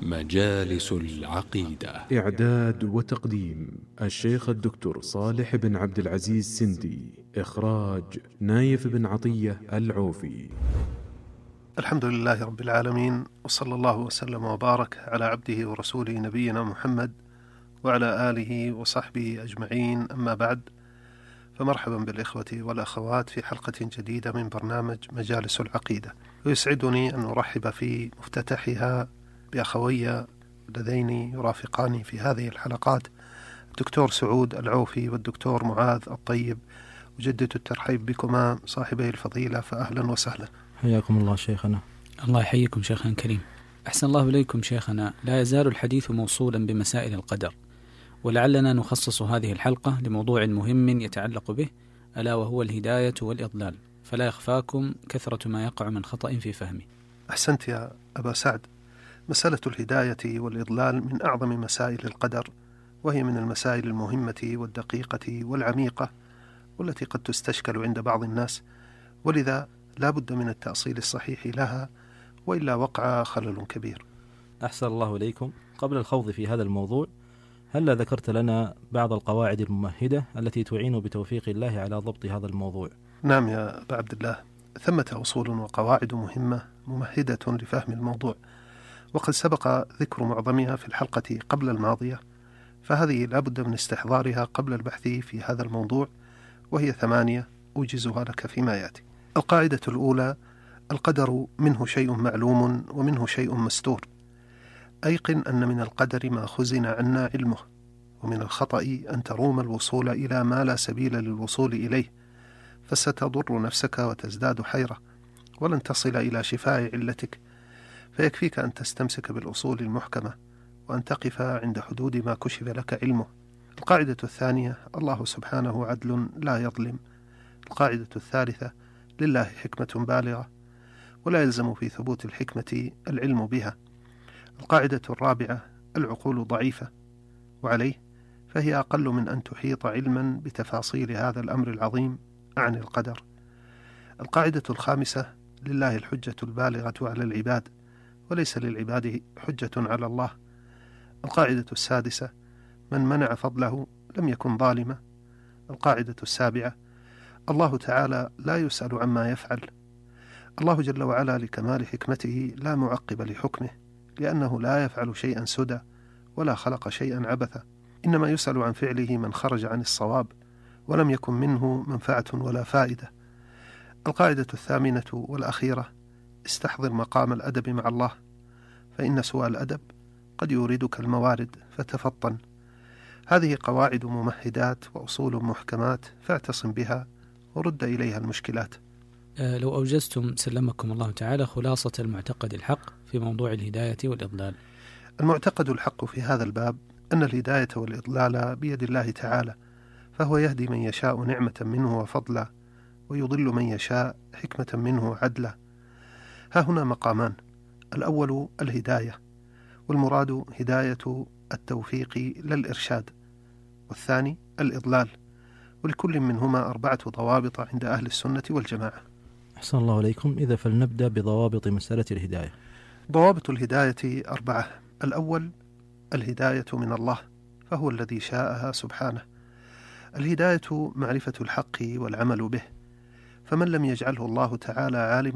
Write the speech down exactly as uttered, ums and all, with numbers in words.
مجالس العقيدة. إعداد وتقديم الشيخ الدكتور صالح بن عبد العزيز سندي. إخراج نايف بن عطية العوفي. الحمد لله رب العالمين، وصلى الله وسلم وبارك على عبده ورسوله نبينا محمد وعلى آله وصحبه أجمعين، أما بعد، فمرحبا بالإخوة والأخوات في حلقة جديدة من برنامج مجالس العقيدة. ويسعدني أن أرحب في مفتتحها بأخوي اللذين يرافقاني في هذه الحلقات، الدكتور سعود العوفي والدكتور معاذ الطيب. أجدد الترحيب بكما صاحبي الفضيلة، فأهلا وسهلا. حياكم الله شيخنا. الله يحييكم شيخنا الكريم. أحسن الله إليكم شيخنا. لا يزال الحديث موصولا بمسائل القدر، ولعلنا نخصص هذه الحلقة لموضوع مهم يتعلق به، ألا وهو الهداية والإضلال، فلا يخفاكم كثرة ما يقع من خطأ في فهمه. أحسنت يا أبا سعد. مسألة الهداية والإضلال من أعظم مسائل القدر، وهي من المسائل المهمة والدقيقة والعميقة، والتي قد تستشكل عند بعض الناس، ولذا لا بد من التأصيل الصحيح لها، وإلا وقع خلل كبير. أحسن الله إليكم. قبل الخوض في هذا الموضوع، هل ذكرت لنا بعض القواعد الممهدة التي تعين بتوفيق الله على ضبط هذا الموضوع؟ نعم يا أبا عبد الله، ثمة أصول وقواعد مهمة ممهدة لفهم الموضوع، وقد سبق ذكر معظمها في الحلقة قبل الماضية، فهذه لا بد من استحضارها قبل البحث في هذا الموضوع، وهي ثمانية أوجزها لك فيما يأتي. القاعدة الأولى: القدر منه شيء معلوم ومنه شيء مستور. أيقن أن من القدر ما خزن عنا علمه، ومن الخطأ أن تروم الوصول إلى ما لا سبيل للوصول إليه، فستضر نفسك وتزداد حيرة، ولن تصل إلى شفاء علتك، فيكفيك أن تستمسك بالأصول المحكمة، وأن تقف عند حدود ما كشف لك علمه. القاعدة الثانية: الله سبحانه عدل لا يظلم. القاعدة الثالثة: لله حكمة بالغة، ولا يلزم في ثبوت الحكمة العلم بها. القاعدة الرابعة: العقول ضعيفة، وعليه فهي أقل من أن تحيط علما بتفاصيل هذا الأمر العظيم عن القدر. القاعدة الخامسة: لله الحجة البالغة على العباد، وليس للعباد حجة على الله. القاعدة السادسة: من منع فضله لم يكن ظالما. القاعدة السابعة: الله تعالى لا يسأل عما يفعل. الله جل وعلا لكمال حكمته لا معقب لحكمه، لأنه لا يفعل شيئا سدى ولا خلق شيئا عبثا، إنما يسأل عن فعله من خرج عن الصواب ولم يكن منه منفعة ولا فائدة. القاعدة الثامنة والأخيرة: استحضر مقام الأدب مع الله، فإن سوء الأدب قد يوردك الموارد، فتفطن. هذه قواعد ممهدات وأصول محكمات، فاعتصم بها ورد إليها المشكلات. أه لو أوجزتم سلمكم الله تعالى خلاصة المعتقد الحق في موضوع الهداية والإضلال. المعتقد الحق في هذا الباب أن الهداية والإضلال بيد الله تعالى، فهو يهدي من يشاء نعمة منه وفضلا، ويضل من يشاء حكمة منه عدلا. ها هنا مقامان: الأول الهداية، والمراد هداية التوفيق لا الإرشاد، والثاني الإضلال، ولكل منهما أربعة ضوابط عند أهل السنة والجماعة. أحسن الله إليكم. إذا فلنبدأ بضوابط مسألة الهداية. ضوابط الهداية أربعة. الأول الهداية من الله، فهو الذي شاءها سبحانه. الهداية معرفة الحق والعمل به، فمن لم يجعله الله تعالى عالما